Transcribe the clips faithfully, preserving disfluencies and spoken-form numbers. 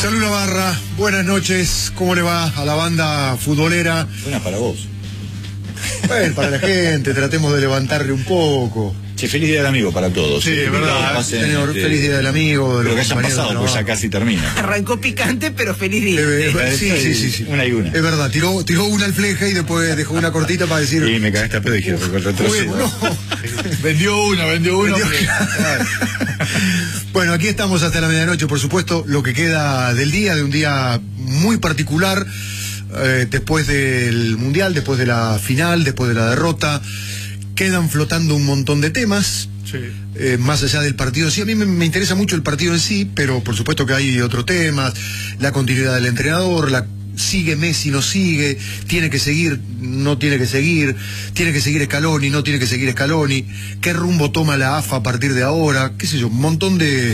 Salud Navarra, buenas noches, ¿cómo le va a la banda futbolera? Buenas para vos. Bueno, para la gente, tratemos de levantarle un poco. Che, feliz día del amigo para todos. Sí, es verdad, señor, este, feliz día del amigo. De lo los que hayan pasado, pues ya casi termina. Arrancó picante, pero feliz día. Eh, eh, sí, sí, sí, sí. Una y una. Es verdad, tiró, tiró una al fleje y después dejó una cortita para decir... Y me cagaste a pedo y dije, con retrocedo. No. Vendió una, vendió una. Vendió... Bueno, aquí estamos hasta la medianoche, por supuesto, lo que queda del día, de un día muy particular, eh, después del Mundial, después de la final, después de la derrota, quedan flotando un montón de temas, sí. eh, más allá del partido. Sí, a mí me, me interesa mucho el partido en sí, pero por supuesto que hay otros temas, la continuidad del entrenador, la sigue Messi, no sigue, tiene que seguir, no tiene que seguir, tiene que seguir Scaloni, no tiene que seguir Scaloni, qué rumbo toma la A F A a partir de ahora, qué sé yo, un montón de,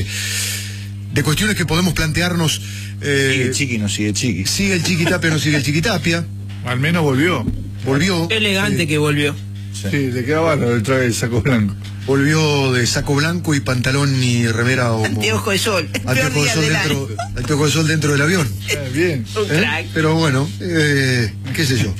de cuestiones que podemos plantearnos. Eh, sigue Chiqui, no sigue Chiqui. Sigue el Chiquitapia, no sigue el Chiquitapia. Al menos volvió. Volvió. Elegante eh, que volvió. Sí, sí, le queda bárbaro el traje de saco blanco. Volvió de saco blanco y pantalón y remera o anteojo de sol. Anteojo de sol dentro, anteojo de sol dentro del avión. Eh, bien. Un ¿Eh? crack. Pero bueno, eh, qué sé yo.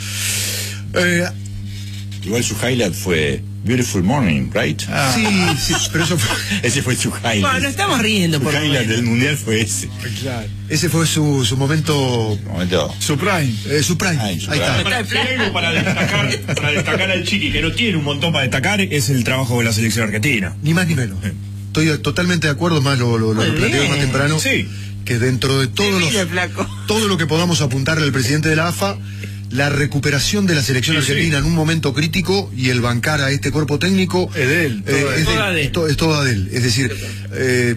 Eh, Igual su highlight fue Beautiful Morning, right? Ah. Sí, sí, pero eso fue... Ese fue su highlight. Bueno, no estamos riendo su por highlight momento. del mundial fue ese. Claro. Ese fue su, su momento. Momento. Su prime. Eh, su prime. Ay, su Ahí prime. está. Para, algo para destacar, para destacar al Chiqui, que no tiene un montón para destacar, es el trabajo de la selección argentina. Ni más ni menos. Estoy totalmente de acuerdo, más lo, lo, lo Muy planteé bien. más temprano. Sí. Que dentro de todos Mira, los, flaco. todo lo que podamos apuntarle al presidente de la A F A, la recuperación de la selección Sí, sí. argentina en un momento crítico y el bancar a este cuerpo técnico Es de él, eh, todo es, él. de- Toda de él. es to- es toda de él. Es decir, eh,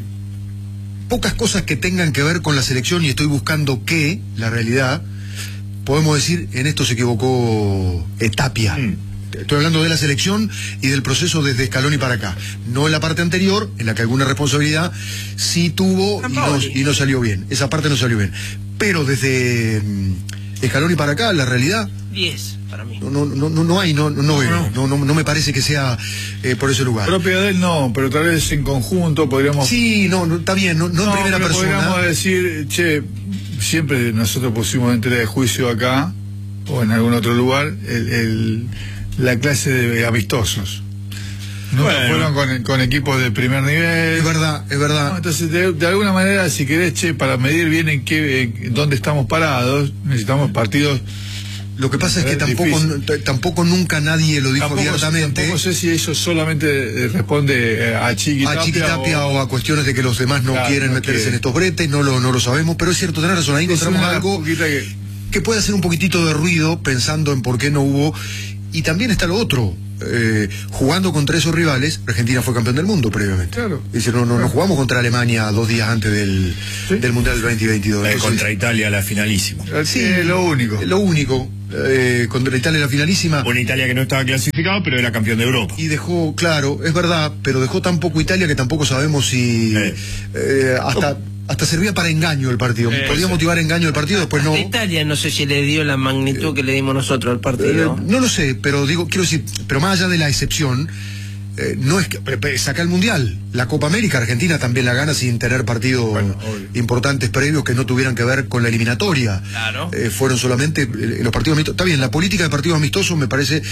pocas cosas que tengan que ver con la selección, y estoy buscando qué, la realidad, podemos decir, en esto se equivocó eh, Tapia. Mm. Estoy hablando de la selección y del proceso desde Scaloni para acá. No en la parte anterior, en la que alguna responsabilidad sí tuvo y no, y no salió bien. Esa parte no salió bien. Pero desde mm, Scaloni para acá, la realidad, diez para mí. no, no, no, no, no hay, no, no, no veo. No, no, no me parece que sea eh, por ese lugar. Propia de él no, pero tal vez en conjunto podríamos... Sí, no, no, está bien, no, no, en primera pero persona. podríamos decir, che, siempre nosotros pusimos en tela de juicio acá, o en algún otro lugar, el, el, la clase de amistosos. Nunca Bueno. fueron con, con equipos de primer nivel. Es verdad, es No, verdad. entonces, de, de alguna manera, si querés, che, para medir bien en qué, en dónde estamos parados, necesitamos partidos. Lo que pasa es que Es tampoco, difícil. t- tampoco nunca nadie lo dijo Tampoco, abiertamente. tampoco sé si eso solamente eh, responde eh, a Chiqui A Tapia Chiquitapia o... o- a cuestiones de que los demás no Claro, quieren no meterse quieren. en estos bretes, no lo, no lo sabemos, pero es cierto, tenés razón, ahí Es encontramos una algo poquita que- que puede hacer un poquitito de ruido pensando en por qué no hubo. Y también está lo otro, eh, jugando contra esos rivales, Argentina fue campeón del mundo previamente. Claro. Dice, no, no, no jugamos contra Alemania dos días antes del, Sí. del Mundial del veinte veintidós. Eh, Entonces, contra Italia, la finalísima. Sí, es lo único. lo único, eh, contra Italia la finalísima. Una Italia que no estaba clasificado, pero era campeón de Europa. Y dejó, claro, es verdad, pero dejó tan poco Italia que tampoco sabemos si Eh. eh, hasta, hasta servía para engaño el partido. Eh, Podía sí. motivar engaño el partido, después no. Hasta Italia no sé si le dio la magnitud que le dimos nosotros al partido. Eh, no lo sé, pero digo, quiero decir, pero más allá de la excepción, eh, no es que pe- pe- saca el Mundial. La Copa América, Argentina también la gana sin tener partidos Bueno, obvio. importantes previos que no tuvieran que ver con la eliminatoria. Claro. Eh, fueron solamente eh, los partidos amistosos. Está bien, la política de partidos amistosos me parece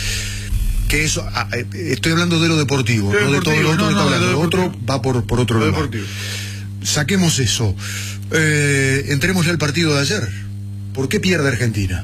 que eso, ah, eh, estoy hablando de lo deportivo, Lo no de todo deportivo, lo otro no, que está no, de hablando. lo Lo otro deportivo. va por, por otro Lo lado. deportivo. Saquemos eso. Eh, entrémosle al partido de ayer. ¿Por qué pierde Argentina?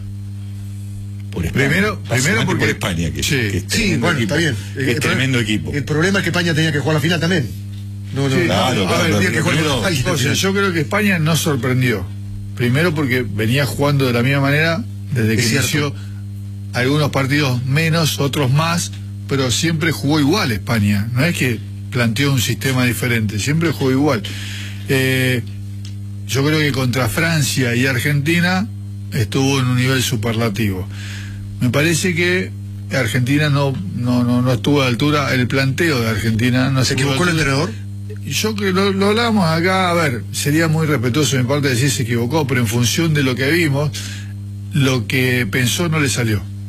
Por España. Primero- Básicamente primero porque- por España, que, Sí. que es Sí, tremendo bueno, equipo, está bien. que es El tremendo pro- equipo. El problema es que España tenía que jugar la final también. No, no, Sí, claro, no, claro, a ver, pero tenía que jugar primero- con España. O sea, yo creo que España no sorprendió. Primero porque venía jugando de la misma manera desde que Es cierto. inició, algunos partidos menos, otros más, pero siempre jugó igual España. No es que planteó un sistema diferente, siempre jugó igual. Eh, yo creo que contra Francia y Argentina estuvo en un nivel superlativo. Me parece que Argentina no, no, no, no estuvo a la altura, el planteo de Argentina no ¿Se estuvo a la equivocó el altura. entrenador? Yo que lo, lo hablábamos acá, a ver, sería muy respetuoso de mi parte decir se equivocó, pero en función de lo que vimos, lo que pensó no le salió.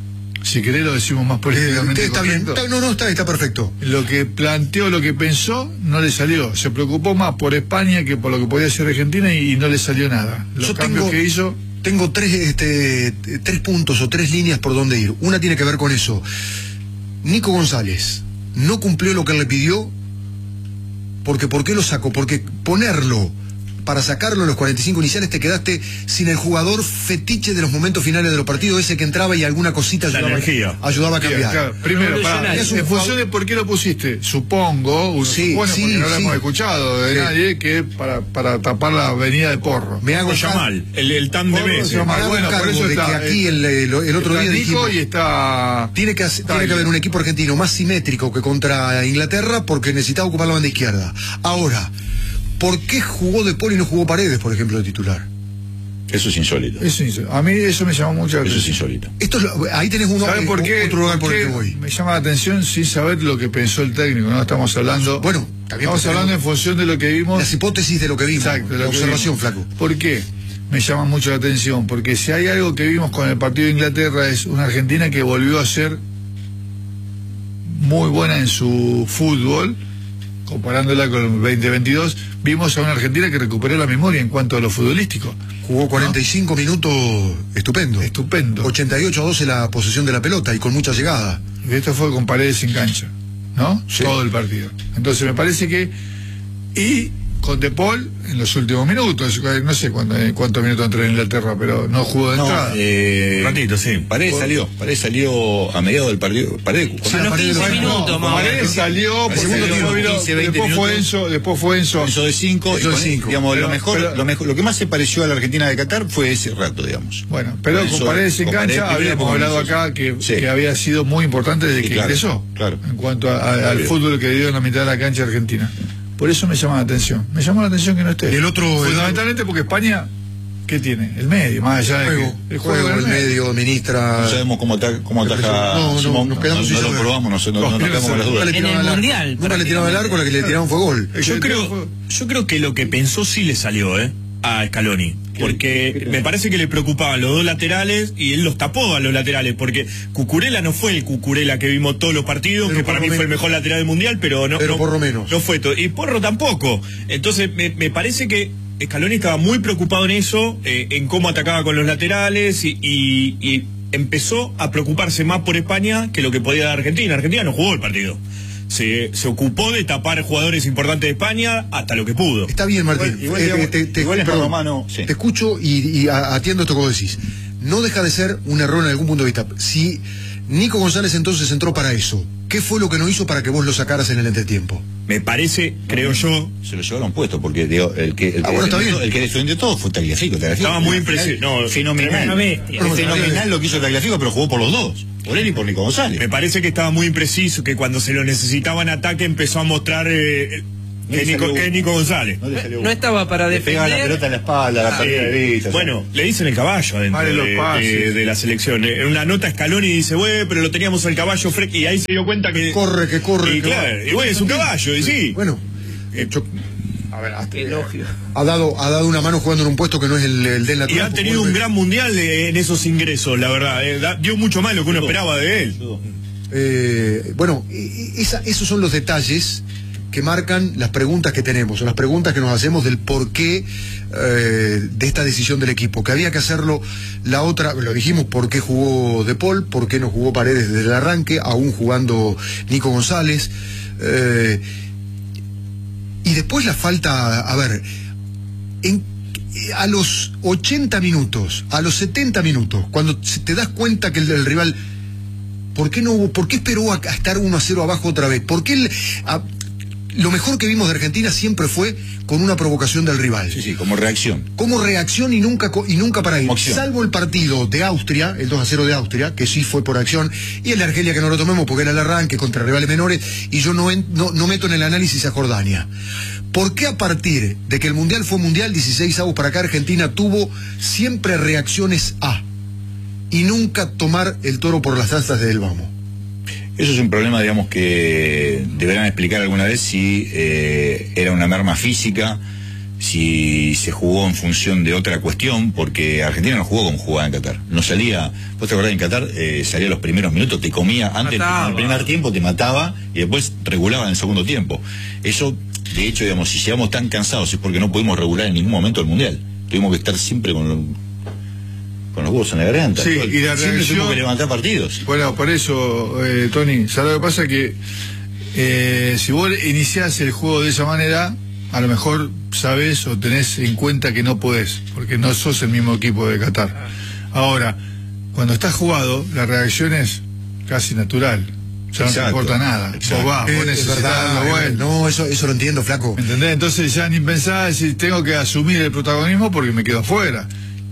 Si querés lo decimos más Eh, políticamente está bien, correcto. está- no, no, está, está perfecto. Lo que planteó, lo que pensó, no le salió. Se preocupó más por España que por lo que podía hacer Argentina y, y no le salió nada. Los Yo cambios tengo- que hizo... Tengo tres, este, tres puntos o tres líneas por donde ir. Una tiene que ver con eso. Nico González no cumplió lo que él le pidió, porque ¿por qué lo sacó? Porque ponerlo para sacarlo en los cuarenta y cinco iniciales te quedaste sin el jugador fetiche de los momentos finales de los partidos, ese que entraba y alguna cosita La ayudaba, energía. ayudaba a cambiar. Claro, primero, para, Es un en función de por qué lo pusiste, supongo, uno Sí, supone, sí, porque no lo sí. hemos escuchado de Sí. nadie, que para, para tapar la avenida de Porro. Me hago Con Yamal, el, el tan de Porro Messi. se llama- Me hago Bueno, por cargo eso de está, que aquí el, el- el otro está día Nico dijimos, y está... Tiene que, hacer- Está tiene que bien. haber un equipo argentino más simétrico que contra Inglaterra porque necesitaba ocupar la banda izquierda. Ahora, ¿por qué jugó De Paul y no jugó Paredes, por ejemplo, de titular? Eso es insólito. Eso, eso. A mí eso me llamó mucho la Eso es atención. insólito. Esto es lo- ahí tenés uno, ¿Saben eh, por qué? otro lugar por el Porque que voy. me llama la atención sin saber lo que pensó el técnico, ¿no? Estamos hablando... Bueno, también Estamos hablando en función de lo que vimos... Las hipótesis de lo que vimos. Exacto, la lo que observación, vimos. flaco. ¿Por qué? Me llama mucho la atención, porque si hay algo que vimos con el partido de Inglaterra es una Argentina que volvió a ser muy buena en su fútbol, comparándola con el veinte veintidós, vimos a una Argentina que recuperó la memoria en cuanto a lo futbolístico. Jugó cuarenta y cinco minutos estupendo. Estupendo. ochenta y ocho a doce la posesión de la pelota y con mucha llegada. Y esto fue con Paredes sin cancha, ¿no? Sí. Todo el partido. Entonces me parece que... Y con De Paul en los últimos minutos, no sé cuánto- cuántos minutos entró en Inglaterra, pero no jugó de No, entrada. eh, Un ratito, sí. Paredes Por- salió. Paredes salió a mediados del partido. Paredes, A los Paredes quince lo- minutos, No, más o Paredes menos. salió, Al porque segundo después, tiempo, vino- quince, veinte después fue minutos. Enzo, después fue Enzo. Hizo de cinco. Hizo de cinco. Digamos, Pero- lo mejor, pero- lo mejor, lo que más se pareció a la Argentina de Qatar fue ese rato, digamos. Bueno, pero Por con eso, Paredes en con Paredes cancha primero, habíamos con hablado eso, acá que, sí. que había sido muy importante desde Sí, que claro, ingresó, claro. en cuanto a- a- al Obvio. fútbol que dio en la mitad de la cancha argentina. Por eso me llama la atención. Me llama la atención que no esté. Y el otro- Fundamentalmente porque España, ¿qué tiene? El medio, más allá de Juego, que el juego, el medio, administra. No sabemos cómo, ata- cómo ataja No, no, Simón. nos quedamos no, sin no lo saber. probamos, no, sé, no, no, No, nos quedamos con las Nunca dudas. le En tiraron el al arco. Mundial, Nunca le tiraron al arco, la que le tiraron fue gol. Yo creo, yo creo que lo que pensó sí le salió, ¿eh? A Scaloni. Porque me parece que le preocupaban los dos laterales y él los tapó a los laterales. Porque Cucurella no fue el Cucurella que vimos todos los partidos, Pero que para por mí lo fue el menos- mejor lateral del mundial, pero no. Pero no, por lo menos. No fue todo. Y Porro tampoco. Entonces me, me parece que Scaloni estaba muy preocupado en eso, eh, en cómo atacaba con los laterales y, y- y empezó a preocuparse más por España que lo que podía dar Argentina. Argentina no jugó el partido. Se, se ocupó de tapar jugadores importantes de España hasta lo que pudo. Está bien, Martín. Igual- igual, Eh, digamos, te, te- igual es perdón, romano, sí. te escucho y, y a- atiendo esto que vos decís. No deja de ser un error en algún punto de vista. Si Nico González entonces entró para eso, ¿qué fue lo que no hizo para que vos lo sacaras en el entretiempo? Me parece, creo yo, Se lo llevaron puesto, porque digo, el que, el Ah, que, bueno, está defendió- bien. el que defendió todo fue Tagliafico. Tagliafico Estaba muy al final, impresionante. No, fenomenal. tremenda bestia. Es fenomenal lo que hizo Tagliafico, pero jugó por los dos. Por él y por Nico González. me parece que estaba muy impreciso, que cuando se lo necesitaba en ataque empezó a mostrar eh, No que, le Nico, salió que es Nico González. No le salió No estaba para Le pegaba la defender. pelota en la espalda, la perdía de vista. Bueno, le dicen el caballo adentro Vale los de, pases. de- de la selección. En una nota Scaloni dice, güey, pero lo teníamos al caballo fresco. Y ahí se dio cuenta que. Corre, que corre, Y que claro, va. y güey, es un caballo, y sí. Bueno, eh, yo- A ver, hasta- Elogio. ha dado, ha dado una mano jugando en un puesto que no es el, el del Y natural. ha tenido un gran mundial eh, en esos ingresos, la verdad. eh, da- dio mucho más de lo que uno esperaba de él. Eh, bueno, e- e- esa- esos son los detalles que marcan las preguntas que tenemos, o las preguntas que nos hacemos del porqué eh, de esta decisión del equipo, que había que hacerlo la otra, lo dijimos, por qué jugó De Paul, por qué no jugó Paredes desde el arranque, aún jugando Nico González, eh, y después la falta, a ver, en, a los ochenta minutos, a los setenta minutos, cuando se- te das cuenta que el, el rival, ¿por qué no hubo, por qué esperó a, a estar uno a cero abajo otra vez? ¿Por qué el- a- lo mejor que vimos de Argentina siempre fue con una provocación del rival? Sí, sí, como reacción. Como reacción y nunca co- y nunca para ir. Como acción. Salvo el partido de Austria, el dos a cero de Austria, que sí fue por acción, y el de Argelia que no lo tomemos porque era el arranque contra rivales menores, y yo no, en- no, no meto en el análisis a Jordania. ¿Por qué a partir de que el Mundial fue Mundial, dieciséis avos para acá, Argentina tuvo siempre reacciones A y nunca tomar el toro por las astas del vamos? Eso es un problema, digamos, que deberán explicar alguna vez si eh, era una merma física, si se jugó en función de otra cuestión, porque Argentina no jugó como jugaba en Qatar. No salía, vos te acordás, en Qatar eh, salía los primeros minutos, te comía antes, Mataba. en el primer tiempo te mataba y después regulaba en el segundo tiempo. Eso, de hecho, digamos, si llegamos tan cansados es porque no pudimos regular en ningún momento el Mundial. Tuvimos que estar siempre con, con los huevos en la garganta. Sí, Todo- y la siempre reacción- tuvimos que levantar partidos. Bueno, por eso, eh, Tony, ¿sabes lo que pasa? Que eh, si vos iniciás el juego de esa manera, a lo mejor sabés o tenés en cuenta que no podés, porque no sos el mismo equipo de Qatar. Ahora, cuando estás jugado, la reacción es casi natural. Ya no te Exacto, importa nada. exacto. Vos vas, vos Es necesitas verdad, darlo vuelta. no, eso, eso lo entiendo, flaco. ¿Me entendés? Entonces ya ni pensás si tengo que asumir el protagonismo porque me quedo afuera.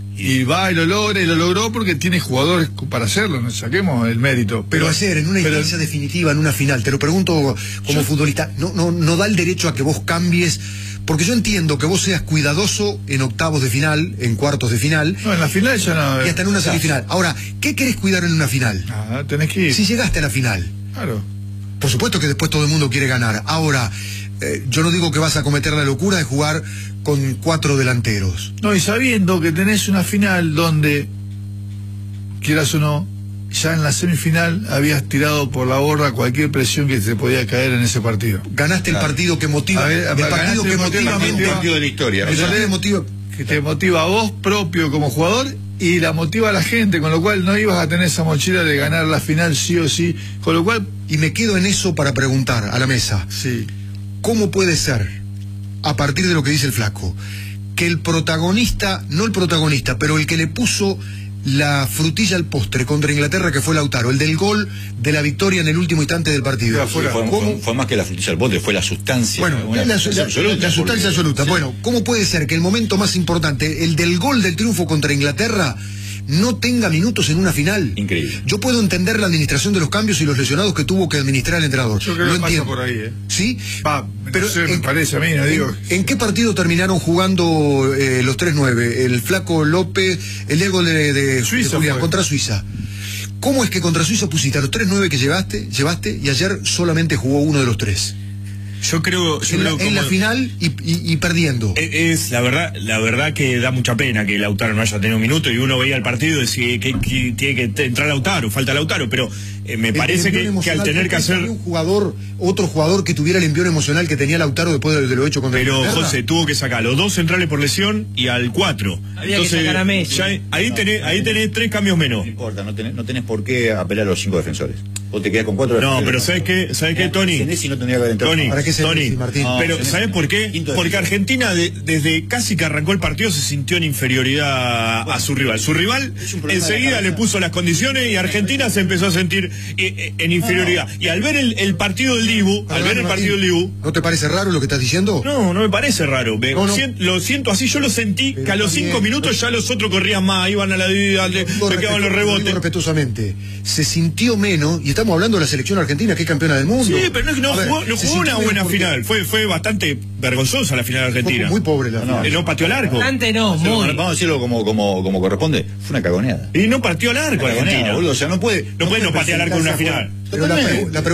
Y va y lo logra y lo logró porque tiene jugadores para hacerlo, no saquemos el mérito. Pero ayer, en una pero- instancia definitiva, en una final, te lo pregunto como futbolista, no, no, no da el derecho a que vos cambies, porque yo entiendo que vos seas cuidadoso en octavos de final, en cuartos de final, No, en la final ya no. y hasta en una semifinal. Ahora, ¿qué querés cuidar en una final? Ah, tenés que ir. Si llegaste a la final, Claro. por supuesto que después todo el mundo quiere ganar. Ahora, eh, yo no digo que vas a cometer la locura de jugar con cuatro delanteros. No, y sabiendo que tenés una final donde, quieras o no, ya en la semifinal habías tirado por la borda cualquier presión que te podía caer en ese partido. Ganaste el partido que motiva, A ver, el ganaste partido el que partido motiva, que Un motiva. partido de la historia. el O sea, partido que motiva. Que te motiva a vos propio como jugador y la motiva a la gente, con lo cual no ibas a tener esa mochila de ganar la final sí o sí, con lo cual, Y me quedo en eso para preguntar a la mesa. sí. ¿Cómo puede ser, a partir de lo que dice el flaco, que el protagonista, no el protagonista, pero el que le puso la frutilla al postre contra Inglaterra, que fue Lautaro, el del gol de la victoria en el último instante del partido? Ya, sí, fuera. fue, ¿Cómo? fue- fue más que la frutilla del bote, fue la sustancia. Bueno, una la, sustancia la- absoluta, la sustancia porque- absoluta. sí. Bueno, ¿cómo puede ser que el momento más importante, el del gol del triunfo contra Inglaterra, no tenga minutos en una final? Increíble. Yo puedo entender la administración de los cambios y los lesionados que tuvo que administrar el entrenador. Yo creo Lo que pasa entiendo. por ahí, ¿eh? ¿Sí? Va, Pero no sé, me en- parece a mí, no en- digo. ¿En qué partido terminaron jugando eh, los tres nueve? El Flaco López, el Diego de, de Suiza de Julián, fue. contra Suiza. ¿Cómo es que contra Suiza pusiste a los tres nueve que llevaste, llevaste y ayer solamente jugó uno de los tres? Yo creo, yo En la, creo en la como- final y, y- y perdiendo. Es, es la verdad, la verdad que da mucha pena que Lautaro no haya tenido un minuto y uno veía el partido y decía que, que tiene que te- entrar Lautaro, falta Lautaro, pero eh, me El parece envión que, que al emocional, tener que ¿por qué hacer, había un jugador, otro jugador que tuviera el envío emocional que tenía Lautaro después de, de lo hecho contra pero Inglaterra? José tuvo que sacar a los dos centrales por lesión y al cuatro. Había que sacar a Messi. ya ahí tenés, ahí tenés tres cambios menos. No importa, no tenés, no tenés por qué apelar a los cinco defensores. Vos te quedás con cuatro No, defensores. pero ¿sabes qué? ¿Sabes qué, Tony? Senesi no tendría que haber entrado. Tony, ¿Para qué se Tony, Messi, Martín? No, pero Senesi ¿sabes no. por qué? Quinto Porque defensor. Argentina de- desde casi que arrancó el partido se sintió en inferioridad a su rival. Su rival Es un problema de enseguida la le cabeza. puso las condiciones y Argentina se empezó a sentir eh, eh, en inferioridad. Y al ver el, el partido del Dibu, al ver el Martín, partido del Dibu, ¿no te parece raro lo que estás diciendo? no, no me parece raro. Me- No, no. sien- lo siento así, yo lo sentí Pero que a los también- cinco minutos ya los otros corrían más, iban a la vida, le Digo me quedaban los respetu- digo rebotes. respetuosamente, se sintió menos, y estamos hablando de la selección argentina, que es campeona del mundo. Sí, pero no, no A ver, jugó, no se jugó una sintió menos buena porque final. Fue, fue bastante vergonzosa la final fue argentina. muy pobre la No, final. Eh, no pateó al arco. Bastante no, Pero muy. Vamos a decirlo como, como, como corresponde. Fue una cagoneada. Y no partió al arco Una cagoneada, Argentina. boludo. O sea, no puede. No puede no patear al arco en una presentarse a final. jugar. Pero la, Totalmente. pre- la